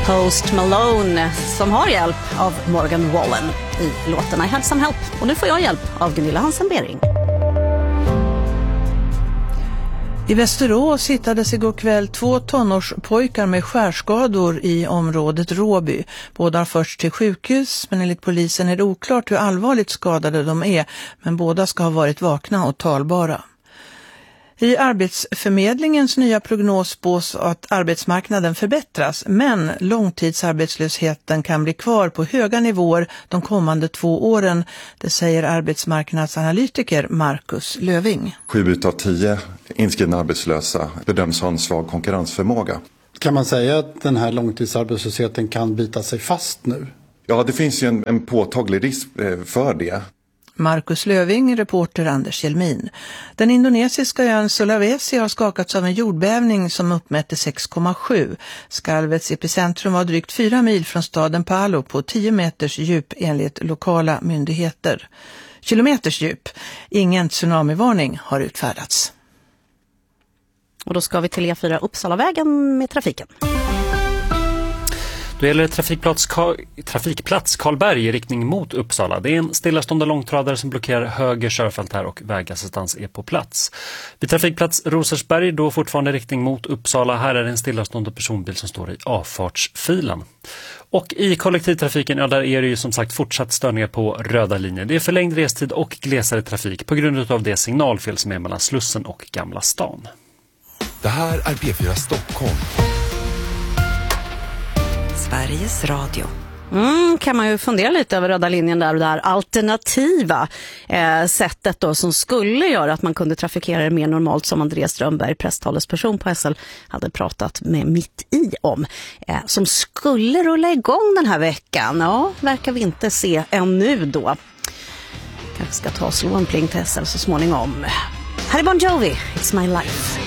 Post Malone som har hjälp av Morgan Wallen i låten I Had Some Help. Och nu får jag hjälp av Gunilla Hansen-Bering. I Västerås hittades igår kväll 2 tonårspojkar med skärskador i området Råby. Båda har förts till sjukhus, men enligt polisen är det oklart hur allvarligt skadade de är, men båda ska ha varit vakna och talbara. I Arbetsförmedlingens nya prognos spås att arbetsmarknaden förbättras, men långtidsarbetslösheten kan bli kvar på höga nivåer de kommande 2 åren. Det säger arbetsmarknadsanalytiker Marcus Löving. 7 av 10 inskrivna arbetslösa bedöms ha en svag konkurrensförmåga. Kan man säga att den här långtidsarbetslösheten kan bita sig fast nu? Ja, det finns ju en påtaglig risk för det. Marcus Löving, reporter Anders Hjelmin. Den indonesiska ön Sulawesi har skakats av en jordbävning som uppmätte 6,7. Skalvets epicentrum var drygt 4 mil från staden Palu på 10 meters djup enligt lokala myndigheter. Kilometers djup. Ingen tsunamivarning har utfärdats. Och då ska vi till E4 Uppsalavägen med trafiken. Då gäller det trafikplats Karlberg i riktning mot Uppsala. Det är en stillastående långtradare som blockerar höger körfält här och vägassistans är på plats. Vid trafikplats Rosersberg då fortfarande i riktning mot Uppsala. Här är det en stillastående personbil som står i avfartsfilen. Och i kollektivtrafiken, ja, där är det ju som sagt fortsatt störningar på röda linjer. Det är förlängd restid och glesare trafik på grund av det signalfel som är mellan Slussen och Gamla stan. Det här är P4 Stockholm. Sveriges Radio. Kan man ju fundera lite över röda linjen där och där alternativa sättet då som skulle göra att man kunde trafikera det mer normalt som Andreas Strömberg, presstalesperson på SL, hade pratat med Mitt i om. Som skulle rulla igång den här veckan. Ja, verkar vi inte se ännu då. Kanske ska ta slå en pling till SL så småningom. Här är Bon Jovi, It's My Life.